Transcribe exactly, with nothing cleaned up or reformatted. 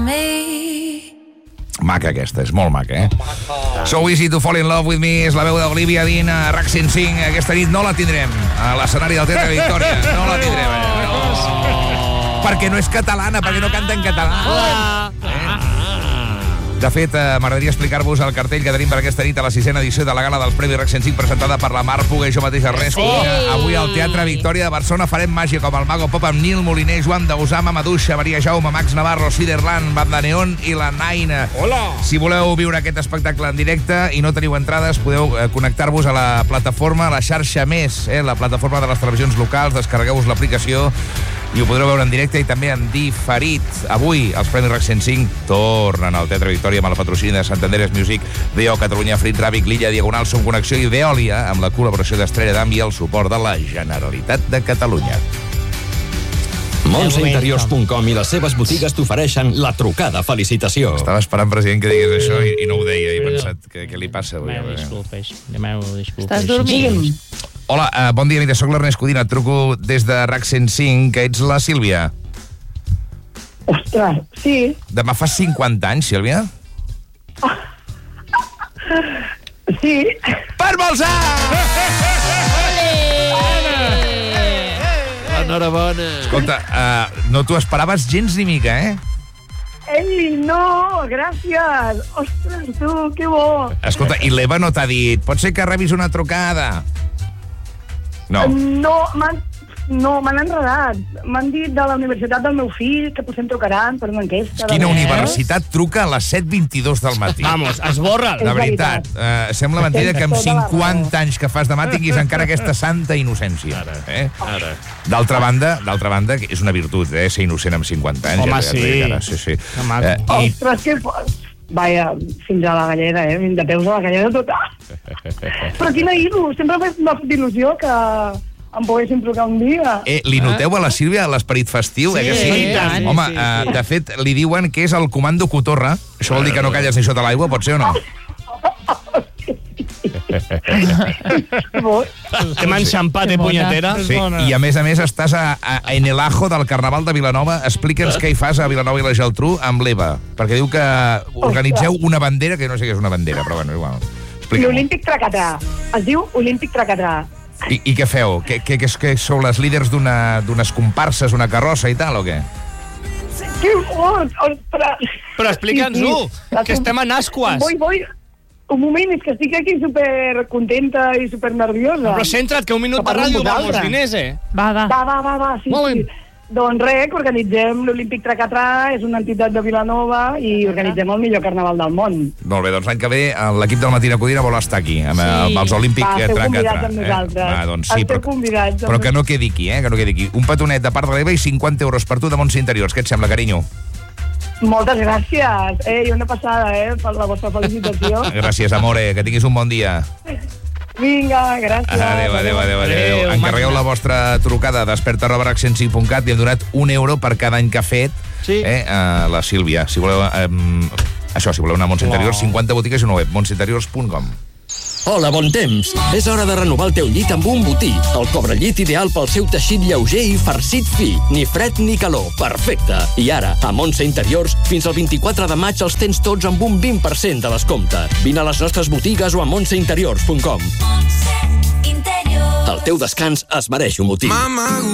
Maca aquesta, és molt maca, eh? So Easy to Fall in Love with Me és la veu d'Olivia Dean a R A C cent cinc. Aquesta nit no la tindrem a l'escenari del Teatre Victòria. No la tindrem, eh? No. Perquè no és catalana, perquè no canta en català. Eh? De fet, eh, m'agradaria explicar-vos el cartell que tenim per aquesta nit a la sisena edició de la gala dels Premis R A C cent cinc presentada per la Mar Puga i jo mateix Ernest Codina. Avui al Teatre Victòria de Barcelona farem màgia com el Mago Pop amb Nil Moliner, Joan Dausama, Maduixa, Maria Jaume, Max Navarro, Siderland, Banda Neon i la Naina. Hola! Si voleu viure aquest espectacle en directe i no teniu entrades, podeu eh, connectar-vos a la plataforma, a la xarxa Més, eh, la plataforma de les televisions locals, descarregueu-vos l'aplicació i ho podreu veure en directe i també en diferit. Avui els Premis R A C cent cinc tornen al Teatre Victòria amb el patrocini de Santanderes Music, V O Catalunya, Frit Ràbic, Lilla, Diagonal, Som Connexió i Veolia, amb la col·laboració d'Estrella d'Am i el suport de la Generalitat de Catalunya. Montse Interiors punt com i les seves botigues t'ofereixen la trucada felicitació. Estava esperant, president, que digués això i, i no ho deia. He pensat, què, què li passa avui? Demeu disculpes. Demeu disculpes. Estàs dormint? Hola, uh, bon dia, mira, soc l'Ernest Codina, et truco des de R A C cent cinc, que ets la Sílvia. Ostres, sí. Demà fa cinquanta anys, Sílvia? Sí. Per molts anys! Enhorabona. Escolta, uh, no t'ho esperaves gens ni mica, eh? Ei, no, gràcies. Ostres, tu, que bo. Escolta, i l'Eva no t'ha dit, pot ser que rebis una trucada? No. No, m'han no, m'han enredat. M'han dit de la universitat del meu fill que potser em trucaran per una enquesta. Quina universitat truca a les set vint-i-dos del matí? Vamos, esborra. De veritat, uh, sembla mentida que amb cinquanta anys que fas demà tinguis encara aquesta santa innocència. Eh? Ara. D'altra banda, d'altra banda, és una virtut, eh, ser innocent amb cinquanta anys. Home, ja, sí. Ara, sí, sí. Que maco. Eh, i... Ostres, que fort. Vaja, fins a la gallera, eh? Fins de peus a la gallera tota. Però quina il·lu, sempre m'ha fet il·lusió que em poguessin trucar un dia. Eh, li noteu a la Sílvia l'esperit festiu, Sí, eh, que sí? i tant. Home, Sí, sí, eh, sí. de fet, li diuen que és el comando Cotorra. Això vol dir que no calles ni sota l'aigua, pot ser o no? Estem enxampat, eh, punyetera? Sí, i a més a més estàs a, a, en el ajo del Carnaval de Vilanova. Explica'ns què hi fas a Vilanova i la Geltrú amb l'Eva, perquè diu que organitzeu una bandera, que no sé què és una bandera, però bueno, igual. Explica'm. L'Olímpic Tracatrà. Es diu Olímpic Tracatrà. I, I què feu? Que, que, que, que sou les líders d'una- d'unes comparses, una carrossa i tal, o què? Que fort! Ostres! Però explica'ns-ho, Sí, sí. que estem en ascuas. Vull, vull... Un moment, és que estic aquí super contenta i super nerviosa. Però centra't, que un minut Que de parlo amb ràdio val molts vosaltres. diners, eh? Va, va. Va, va, va, va, sí, Molt sí. bé. Doncs res, que organitzem l'Olímpic Tracatrà, és una entitat de Vilanova i organitzem el millor carnaval del món. Molt bé, doncs l'any que ve l'equip del Matina Codina vol estar aquí, amb, sí. amb els Olímpic Va, esteu Tracatrà. convidats amb nosaltres. Va, doncs sí, Esteu però, convidats amb però que no quedi aquí, eh? Que no quedi aquí. Un petonet de part de l'Eva i cinquanta euros per tu de Montse Interiors. Què et sembla, carinyo? Moltes gràcies. Eh, i una passada, eh, per la vostra felicitació. Gràcies, amore, que tinguis un bon dia. Vinga, gràcies. Adéu, adéu, adéu, adéu. Adéu, Encarregueu màquina. la vostra trucada a desperta arroba rac cent cinc punt cat. Li hem donat un euro per cada any que ha fet Sí. eh, a la Sílvia. Si voleu... Eh, això, si voleu anar a Montse Interiors, cinquanta botigues i una web, montse interiors punt com. Hola, bon temps. És hora de renovar el teu llit amb un botí. El cobrellit ideal pel seu teixit lleuger i farcit fi. Ni fred ni calor. Perfecte. I ara, a Montse Interiors, fins al vint-i-quatre de maig els tens tots amb un vint per cent de descompte. Vine a les nostres botigues o a montse interiors punt com. El teu descans es mereix un botí.